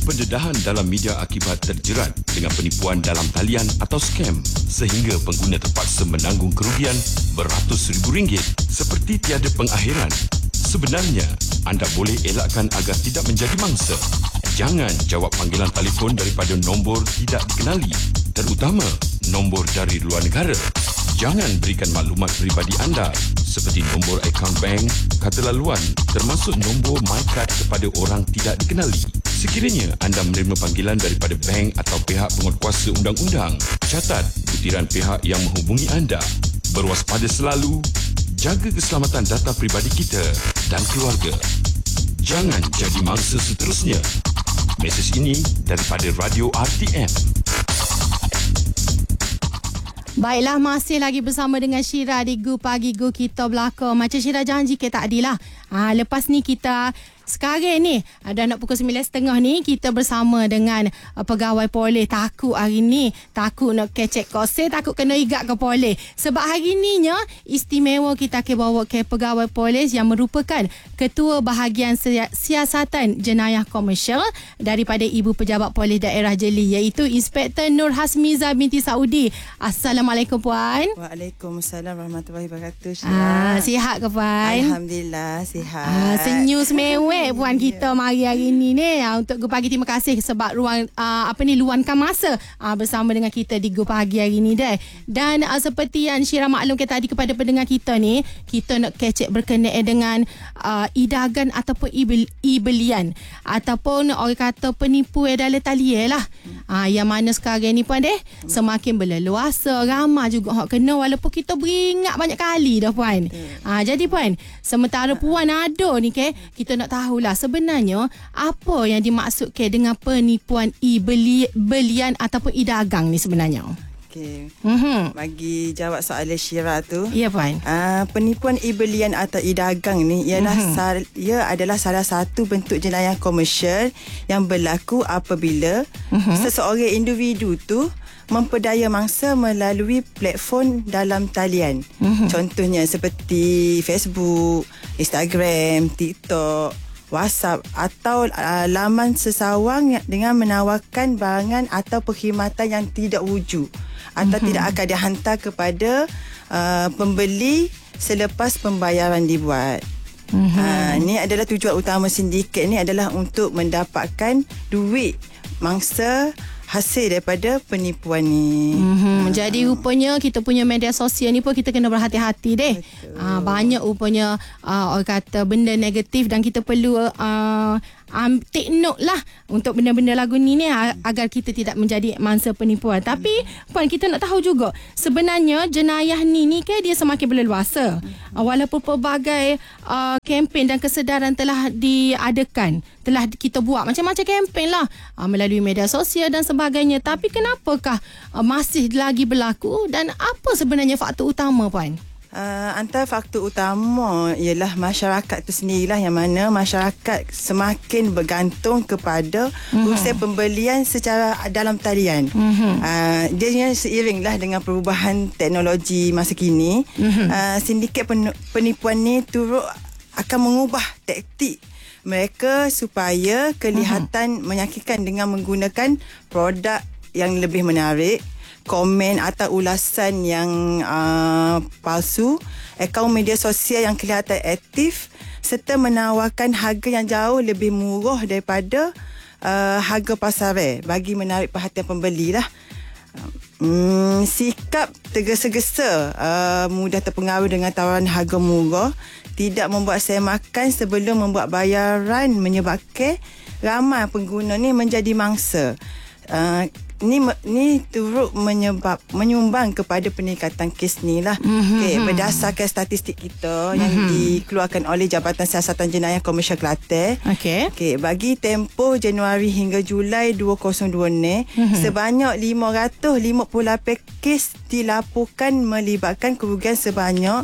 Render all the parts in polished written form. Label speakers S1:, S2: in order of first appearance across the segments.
S1: pendedahan dalam media akibat terjerat dengan penipuan dalam talian atau skam sehingga pengguna terpaksa menanggung kerugian beratus ribu ringgit seperti tiada pengakhiran. Sebenarnya, anda boleh elakkan agar tidak menjadi mangsa. Jangan jawab panggilan telefon daripada nombor tidak dikenali, terutama nombor dari luar negara. Jangan berikan maklumat peribadi anda seperti nombor akaun bank, kata laluan termasuk nombor MyCard kepada orang tidak dikenali. Sekiranya anda menerima panggilan daripada bank atau pihak penguatkuasa undang-undang, catat butiran pihak yang menghubungi anda. Berwaspada selalu, jaga keselamatan data peribadi kita dan keluarga. Jangan jadi mangsa seterusnya. Mesej ini daripada Radio RTM.
S2: Baiklah, masih lagi bersama dengan Syira di Gu Pagi Gu Kita Belakang. Macam Syira janji ke tadi lah. Lepas ni kita sekarang ni dah nak pukul 9.30 ni kita bersama dengan pegawai polis. Takut hari ni, takut nak kecek kose, takut kena igat ke polis. Sebab hari ni nya istimewa kita akan bawa ke pegawai polis yang merupakan Ketua Bahagian Siasatan Jenayah Komersial daripada Ibu Pejabat Polis Daerah Jeli, iaitu Inspektor Nur Hasmiza binti Saudi. Assalamualaikum Puan.
S3: Waalaikumsalam warahmatullahi wabarakatuh.
S2: Sihat ke Puan?
S3: Alhamdulillah sihat.
S2: Senyum semewek Puan kita hari ni untuk Gu Pagi. Terima kasih sebab luangkan masa bersama dengan kita di Gu Pagi hari ni deh. Dan seperti yang Syira maklumkan tadi kepada pendengar kita ni, kita nak kecek berkenaan dengan idagan ataupun ibelian ataupun orang kata penipu dalam talian lah. Yang mana sekarang ni Puan semakin berleluasa, ramai juga hak kena walaupun kita beringat banyak kali dah Puan. Jadi Puan, sementara Puan ada ni kita nak tahulah sebenarnya apa yang dimaksudkan dengan penipuan belian ataupun idagang ni sebenarnya.
S3: Okey. Bagi jawab soalan Syira tu.
S2: Ya Puan.
S3: Penipuan belian atau idagang ni ialah ia adalah salah satu bentuk jenayah komersial yang berlaku apabila seseorang individu tu memperdaya mangsa melalui platform dalam talian. Contohnya seperti Facebook, Instagram, TikTok, WhatsApp atau laman sesawang dengan menawarkan barangan atau perkhidmatan yang tidak wujud atau tidak akan dihantar kepada pembeli selepas pembayaran dibuat. Ini adalah tujuan utama sindiket ni adalah untuk mendapatkan duit mangsa hasil daripada penipuan ni.
S2: Jadi rupanya kita punya media sosial ni pun kita kena berhati-hati deh. Banyak rupanya orang kata benda negatif dan kita perlu take note lah untuk benda-benda lagu ni agar kita tidak menjadi mangsa penipuan. Tapi Puan, kita nak tahu juga sebenarnya jenayah ni dia semakin berleluasa. Walaupun pelbagai kempen dan kesedaran telah diadakan, telah kita buat macam-macam kempen lah melalui media sosial dan sebagainya. Tapi kenapakah masih lagi berlaku dan apa sebenarnya faktor utama Puan?
S3: Antara faktor utama ialah masyarakat itu sendirilah, yang mana masyarakat semakin bergantung kepada usaha pembelian secara dalam talian. Dia seiringlah dengan perubahan teknologi masa kini, sindiket penipuan ni turut akan mengubah taktik mereka supaya kelihatan menyakitkan dengan menggunakan produk yang lebih menarik, komen atau ulasan yang palsu, akaun media sosial yang kelihatan aktif serta menawarkan harga yang jauh lebih murah daripada harga pasaran bagi menarik perhatian pembeli lah. Sikap tergesa-gesa, mudah terpengaruh dengan tawaran harga murah, tidak membuat saya makan sebelum membuat bayaran menyebabkan ramai pengguna ni menjadi mangsa. Ni turut menyumbang kepada peningkatan kes ni lah. Berdasarkan statistik kita yang dikeluarkan oleh Jabatan Siasatan Jenayah Komersial Kelantan. Bagi tempoh Januari hingga Julai 2022 ni, sebanyak 558 kes dilaporkan melibatkan kerugian sebanyak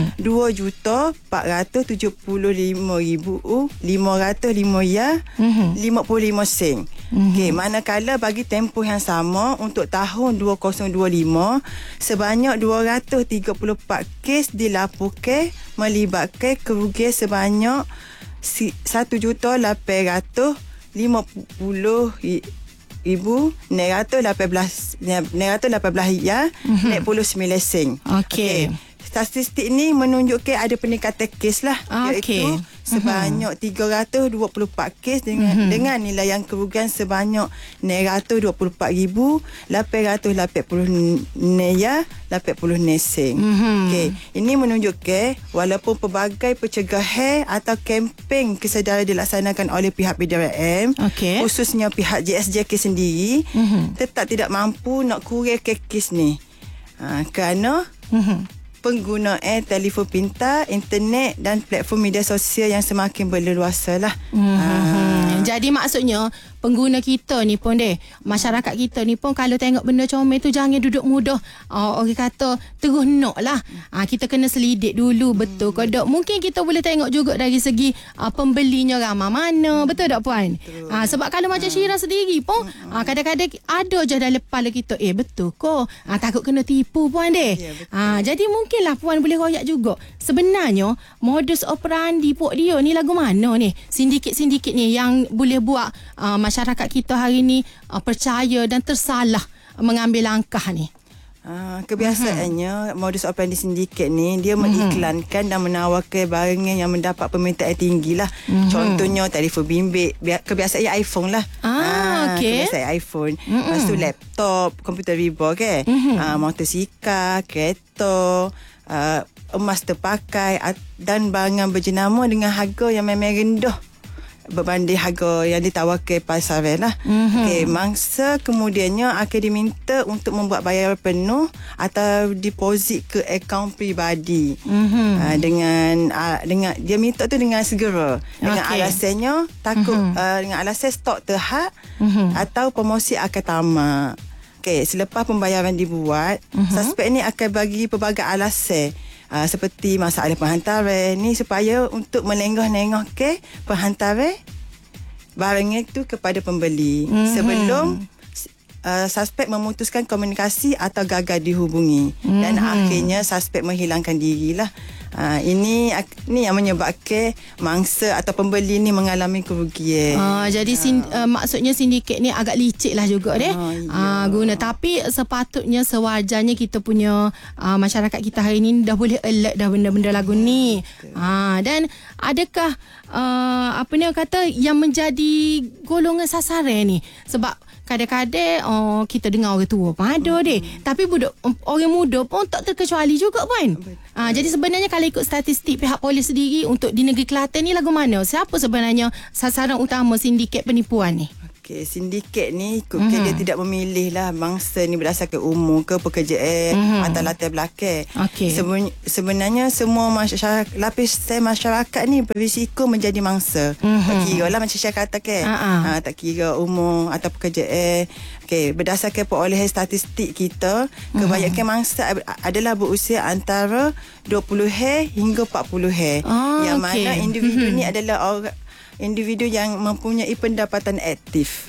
S3: 2,475,505 sen. Manakala bagi tempoh yang sama untuk tahun 2025, sebanyak 234 kes dilaporkan melibatkan kerugian sebanyak 1,800,000 RM50,918 naik 99 sen.
S2: Okey.
S3: Statistik ni menunjukkan ada peningkatan kes lah, iaitu sebanyak 324 kes dengan nilai yang kerugian sebanyak RM924,880 Okey, ini menunjukkan walaupun pelbagai pencegahan atau kempen kesedaran dilaksanakan oleh pihak PDRM, khususnya pihak JSJK sendiri, tetap tidak mampu nak kurangkan kes ni. Kerana penggunaan telefon pintar, internet dan platform media sosial yang semakin berleluasa lah.
S2: Jadi maksudnya pengguna kita ni pun masyarakat kita ni pun kalau tengok benda comel tu jangan duduk mudah orang kata terus nak lah. Kita kena selidik dulu betul ke tak. Mungkin kita boleh tengok juga dari segi pembelinya ramai mana, betul tak puan? Sebab kalau macam Syirah sendiri pun kadang-kadang ada je dalam kepala kita betul ke, takut kena tipu puan jadi mungkinlah puan boleh royak juga sebenarnya modus operandi pok dia ni lagu mana ni, sindiket-sindiket ni yang boleh buat masyarakat kita hari ni percaya dan tersalah mengambil langkah ni.
S3: Kebiasaannya modus operandi sindiket ni dia mengiklankan dan menawarkan barangan yang mendapat permintaan tinggi lah. Contohnya telefon bimbit, kebiasaan iPhone lah. Kebiasaan iPhone. Lepas tu laptop, komputer riba motosikal, kereta, emas terpakai dan barangan berjenama dengan harga yang memang rendah berbanding harga yang ditawarkan pasaran lah. Mangsa kemudiannya akan diminta untuk membuat bayaran penuh atau deposit ke akaun peribadi. Dengan dia minta tu dengan segera, dengan alasannya takut dengan alasan stok terhad atau promosi akan tamat. Selepas pembayaran dibuat, suspek ni akan bagi pelbagai alasan. Seperti masalah penghantaran ni supaya untuk melenggah-lenggah ke penghantaran barang itu kepada pembeli sebelum suspek memutuskan komunikasi atau gagal dihubungi dan akhirnya suspek menghilangkan dirilah. Ini yang menyebabkan mangsa atau pembeli ni mengalami kerugian.
S2: Jadi maksudnya sindiket ni agak licik lah juga guna. Tapi sepatutnya sewajarnya kita punya masyarakat kita hari ni dah boleh alert dah benda-benda lagu ni. Dan adakah apa ni kata yang menjadi golongan sasaran ni? Sebab kadang-kadang kita dengar orang tua pun ada tapi orang muda pun tak terkecuali juga pun. Jadi sebenarnya kalau ikut statistik pihak polis sendiri untuk di negeri Kelantan ni lagu mana? Siapa sebenarnya sasaran utama sindiket penipuan ni?
S3: Sindiket ni dia tidak memilih lah mangsa ni berdasarkan umur ke pekerjaan atau latar belakang. Sebenarnya semua masyarakat, lapisan masyarakat ni berisiko menjadi mangsa. Tak kira lah macam saya kata tak kira umur atau pekerjaan. Berdasarkan perolehan statistik kita, kebanyakan mangsa adalah berusia antara 20 hingga 40 yang mana individu ni adalah individu yang mempunyai pendapatan aktif.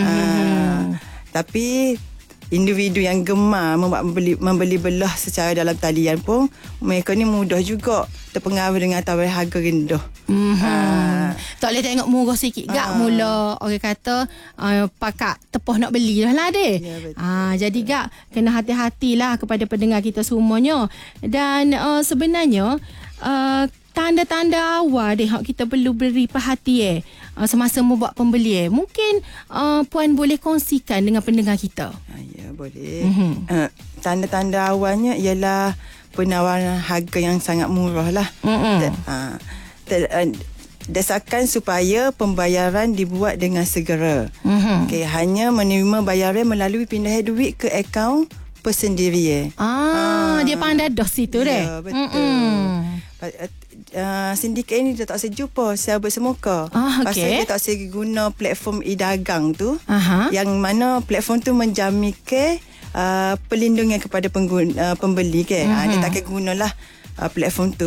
S3: Tapi individu yang gemar membeli belah secara dalam talian pun mereka ni mudah juga terpengaruh dengan tawaran harga rendah.
S2: Tak boleh tengok murah sikit gak mula orang kata pakak tepoh nak beli dah lah jadi gak kena hati-hatilah kepada pendengar kita semuanya. Dan sebenarnya tanda-tanda awal kita perlu beri perhatian semasa membuat pembelian. Mungkin puan boleh kongsikan dengan pendengar kita.
S3: Ya, boleh. Tanda-tanda awalnya ialah penawaran harga yang sangat murah lah. Desakan supaya pembayaran dibuat dengan segera. Hanya menerima bayaran melalui pindahan duit ke akaun persendirian.
S2: Dia pandai dos itu
S3: ya, betul. Sindiket ni dia tak sejumpa secara bersemuka. Pasal dia tak guna platform e-dagang tu, yang mana platform tu menjaminkan perlindungan kepada pembeli Dia tak gunalah platform tu.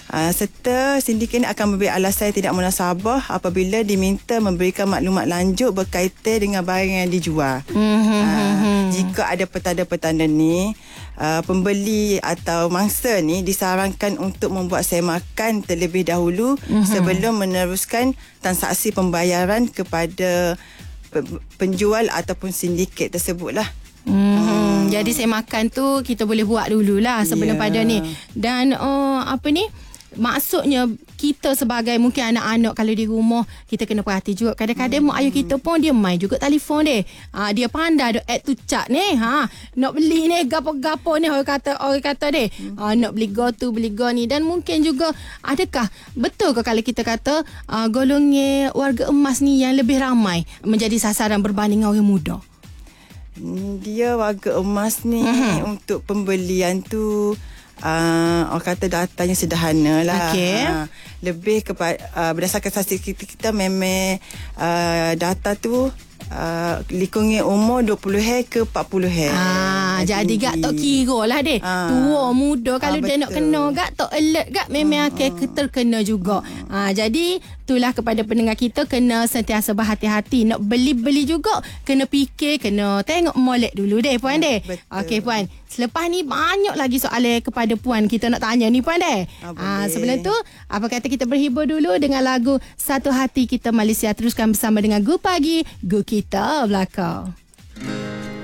S3: Serta sindiket ini akan memberi alasan yang tidak munasabah apabila diminta memberikan maklumat lanjut berkaitan dengan barang yang dijual. Jika ada petanda-petanda ni, pembeli atau mangsa ni disarankan untuk membuat semakan terlebih dahulu sebelum meneruskan transaksi pembayaran kepada penjual ataupun sindiket tersebutlah.
S2: Jadi semakan tu kita boleh buat dululah sebelum pada ni. Dan maksudnya kita sebagai mungkin anak-anak kalau di rumah kita kena perhati juga. Kadang-kadang mak ayah kita pun dia main juga telefon dia. Dia pandai ada add to chat ni. Nak beli ni gapo-gapo ni orang kata dia. Nak beli go tu beli go ni. Dan mungkin juga adakah betul ke kalau kita kata golongan warga emas ni yang lebih ramai menjadi sasaran berbanding orang muda?
S3: Dia warga emas ni untuk pembelian tu orang kata datanya sederhana lah. Lebih kepada berdasarkan statistik kita memang data tu lingkungan umur 20 ke 40
S2: jadi gak tok kira lah deh. Tua muda kalau dia nak kena gak tok alert gak memang akan terkena juga. Jadi itulah kepada pendengar kita kena sentiasa berhati-hati. Nak beli-beli juga kena fikir, kena tengok molek dulu deh puan deh. Okey puan. Selepas ni banyak lagi soalan kepada puan kita nak tanya ni puan deh. Sebelum tu apa kata kita berhibur dulu dengan lagu Satu Hati Kita Malaysia. Teruskan bersama dengan Go Pagi, Go Kita Belakang.